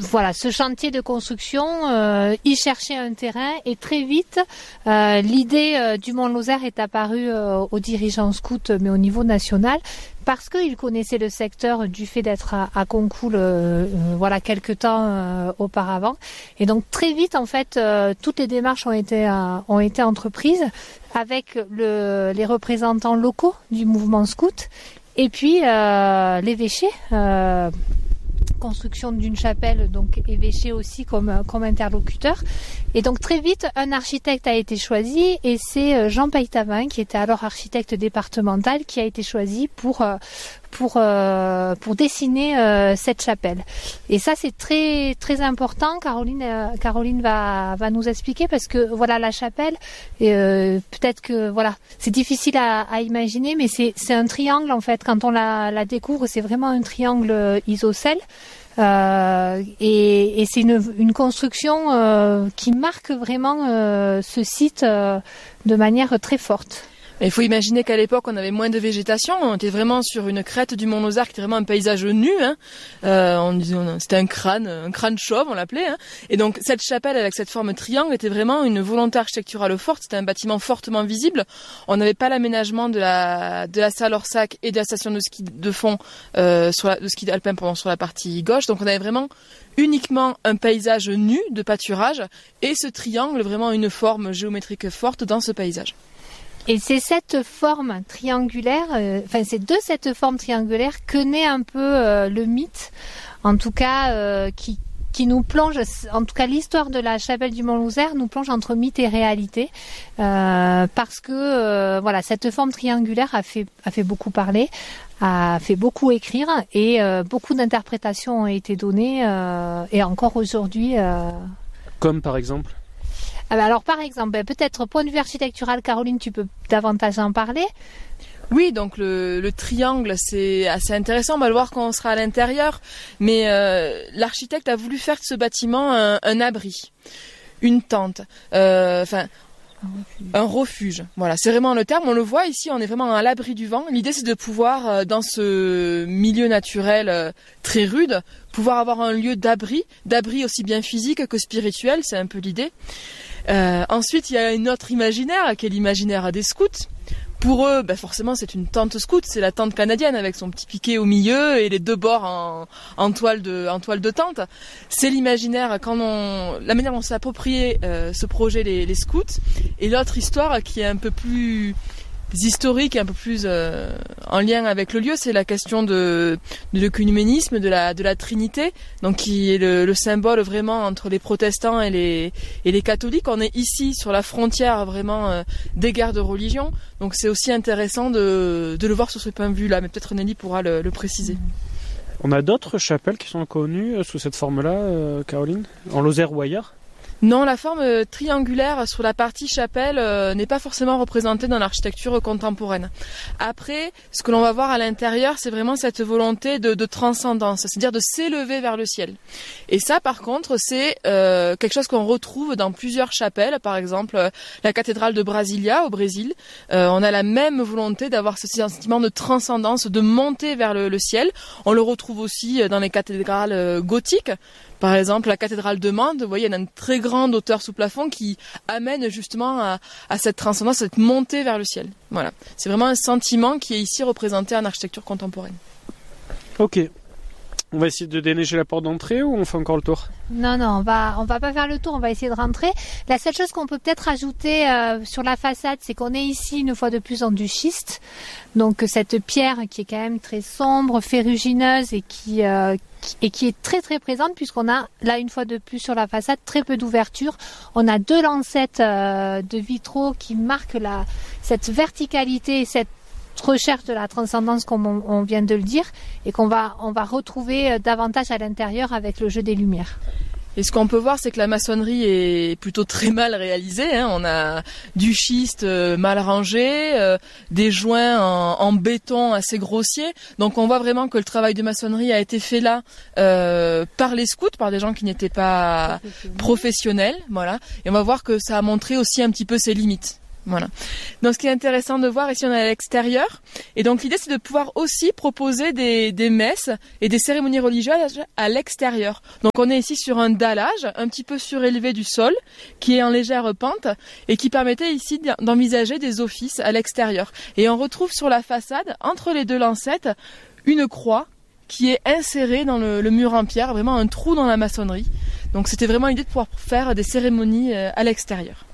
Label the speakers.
Speaker 1: voilà, ce chantier de construction, il cherchait un terrain et très vite, l'idée du Mont Lozère est apparue aux dirigeants scouts, mais au niveau national, parce qu'ils connaissaient le secteur du fait d'être à Concoul, voilà, quelque temps auparavant. Et donc très vite, en fait, toutes les démarches ont été entreprises avec les représentants locaux du mouvement scout et puis l'évêché. Construction d'une chapelle, donc évêché aussi comme interlocuteur. Et donc très vite, un architecte a été choisi et c'est Jean Peytavin, qui était alors architecte départemental, qui a été choisi pour dessiner cette chapelle. Et ça, c'est très très important. Caroline va nous expliquer parce que voilà, la chapelle, peut-être que voilà, c'est difficile à imaginer, mais c'est un triangle en fait. Quand on la découvre, c'est vraiment un triangle isocèle. Et c'est une construction qui marque vraiment ce site de manière très forte.
Speaker 2: Il faut imaginer qu'à l'époque, on avait moins de végétation. On était vraiment sur une crête du Mont Lozère, qui était vraiment un paysage nu. C'était un crâne chauve, on l'appelait. Et donc, cette chapelle avec cette forme triangle était vraiment une volonté architecturale forte. C'était un bâtiment fortement visible. On n'avait pas l'aménagement de la salle Orsac et de la station de ski de fond, de ski alpin, sur la partie gauche. Donc, on avait vraiment uniquement un paysage nu de pâturage et ce triangle, vraiment une forme géométrique forte dans ce paysage.
Speaker 1: Et c'est cette forme triangulaire, c'est de cette forme triangulaire que naît un peu le mythe, en tout cas qui nous plonge, en tout cas l'histoire de la chapelle du Mont Lozère nous plonge entre mythe et réalité, parce que voilà, cette forme triangulaire a fait beaucoup parler, a fait beaucoup écrire et beaucoup d'interprétations ont été données et encore aujourd'hui.
Speaker 3: Comme par exemple.
Speaker 1: Alors par exemple, peut-être point de vue architectural, Caroline, tu peux davantage en parler.
Speaker 2: Oui, donc le triangle, c'est assez intéressant. On va le voir quand on sera à l'intérieur. Mais l'architecte a voulu faire de ce bâtiment un abri, une tente, un refuge. Voilà, c'est vraiment le terme. On le voit ici, on est vraiment à l'abri du vent. L'idée, c'est de pouvoir, dans ce milieu naturel très rude, pouvoir avoir un lieu d'abri aussi bien physique que spirituel. C'est un peu l'idée. Ensuite, il y a un autre imaginaire, qui est l'imaginaire des scouts. Pour eux, forcément, c'est une tente scout, c'est la tente canadienne avec son petit piquet au milieu et les deux bords en toile de tente. C'est l'imaginaire la manière dont s'est approprié ce projet les scouts. Et l'autre histoire qui est un peu plus historique et un peu plus en lien avec le lieu, c'est la question de l'œcuménisme, de la Trinité, donc qui est le symbole vraiment entre les protestants et les catholiques. On est ici sur la frontière vraiment des guerres de religion, donc c'est aussi intéressant de le voir sur ce point de vue-là, mais peut-être Nelly pourra le préciser.
Speaker 3: On a d'autres chapelles qui sont connues sous cette forme-là, Caroline, en Lozère ou ailleurs ?
Speaker 2: Non, la forme triangulaire sur la partie chapelle n'est pas forcément représentée dans l'architecture contemporaine. Après, ce que l'on va voir à l'intérieur, c'est vraiment cette volonté de transcendance, c'est-à-dire de s'élever vers le ciel. Et ça, par contre, c'est quelque chose qu'on retrouve dans plusieurs chapelles. Par exemple, la cathédrale de Brasilia, au Brésil. On a la même volonté d'avoir ce sentiment de transcendance, de monter vers le ciel. On le retrouve aussi dans les cathédrales gothiques. Par exemple, la cathédrale de Mende, vous voyez, elle a une très grande hauteur sous plafond qui amène justement à cette transcendance, cette montée vers le ciel. Voilà. C'est vraiment un sentiment qui est ici représenté en architecture contemporaine.
Speaker 3: Ok. On va essayer de déneiger la porte d'entrée ou on fait encore le tour ?
Speaker 1: Non, on va pas faire le tour, on va essayer de rentrer. La seule chose qu'on peut peut-être ajouter sur la façade, c'est qu'on est ici une fois de plus dans du schiste. Donc cette pierre qui est quand même très sombre, ferrugineuse et qui est très très présente puisqu'on a là une fois de plus sur la façade très peu d'ouverture. On a 2 lancettes de vitraux qui marquent cette verticalité, cette recherche de la transcendance comme on vient de le dire et qu'on va retrouver davantage à l'intérieur avec le jeu des lumières.
Speaker 2: Et ce qu'on peut voir, c'est que la maçonnerie est plutôt très mal réalisée. On a du schiste mal rangé, des joints en béton assez grossiers. Donc on voit vraiment que le travail de maçonnerie a été fait là par les scouts, par des gens qui n'étaient pas professionnels. Voilà. Et on va voir que ça a montré aussi un petit peu ses limites. Voilà. Donc ce qui est intéressant de voir ici, on est à l'extérieur. Et donc l'idée, c'est de pouvoir aussi proposer des messes et des cérémonies religieuses à l'extérieur. Donc on est ici sur un dallage un petit peu surélevé du sol, qui est en légère pente et qui permettait ici d'envisager des offices à l'extérieur. Et on retrouve sur la façade, entre les deux lancettes, une croix qui est insérée dans le mur en pierre, vraiment un trou dans la maçonnerie. Donc c'était vraiment l'idée de pouvoir faire des cérémonies à l'extérieur.